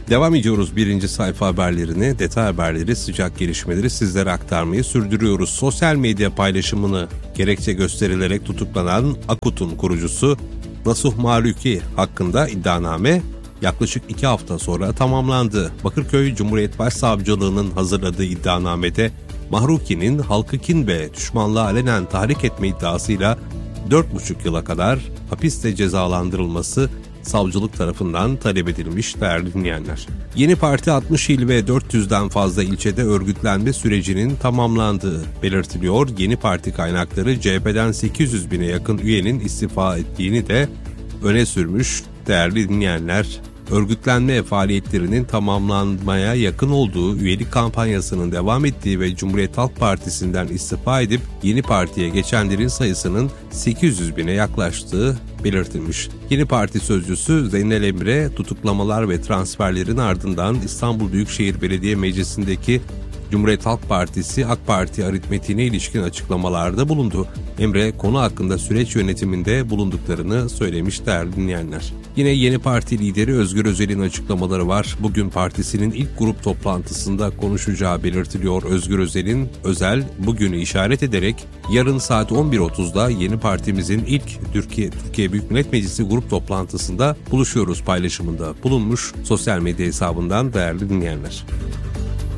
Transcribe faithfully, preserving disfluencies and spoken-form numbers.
Devam ediyoruz birinci sayfa haberlerini, detay haberleri, sıcak gelişmeleri sizlere aktarmayı sürdürüyoruz. Sosyal medya paylaşımını gerekçe gösterilerek tutuklanan Akut'un kurucusu Nasuh Maluki hakkında iddianame yaklaşık iki hafta sonra tamamlandı. Bakırköy Cumhuriyet Başsavcılığı'nın hazırladığı iddianamede Mahruki'nin halkı kin ve düşmanlığa alenen tahrik etme iddiasıyla dört buçuk yıla kadar hapiste cezalandırılması savcılık tarafından talep edilmiş değerli dinleyenler. Yeni parti altmış il ve dört yüzden fazla ilçede örgütlenme sürecinin tamamlandığı belirtiliyor. Yeni parti kaynakları C H P'den sekiz yüz bine yakın üyenin istifa ettiğini de öne sürmüş değerli dinleyenler. Örgütlenme faaliyetlerinin tamamlanmaya yakın olduğu, üyelik kampanyasının devam ettiği ve Cumhuriyet Halk Partisi'nden istifa edip yeni partiye geçenlerin sayısının sekiz yüz bine yaklaştığı belirtilmiş. Yeni Parti sözcüsü Zeynel Emre, tutuklamalar ve transferlerin ardından İstanbul Büyükşehir Belediye Meclisi'ndeki Cumhuriyet Halk Partisi AK Parti aritmetiğine ilişkin açıklamalarda bulundu. Emre konu hakkında süreç yönetiminde bulunduklarını söylemiş değerli dinleyenler. Yine Yeni Parti lideri Özgür Özel'in açıklamaları var. Bugün partisinin ilk grup toplantısında konuşacağı belirtiliyor. Özgür Özel'in Özel bugünü işaret ederek yarın saat on bir otuzda yeni partimizin ilk Türkiye Türkiye Büyük Millet Meclisi grup toplantısında buluşuyoruz paylaşımında bulunmuş sosyal medya hesabından değerli dinleyenler.